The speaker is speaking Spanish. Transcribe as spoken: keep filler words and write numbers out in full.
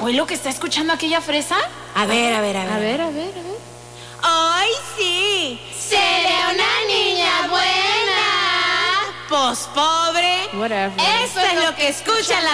¿Oye lo que está escuchando aquella fresa? A ver, a ver, a ver. A ver, a ver, a ver. ¡Ay, sí! Seré una niña buena. Pues pobre. Whatever. Esto es lo que escuchan las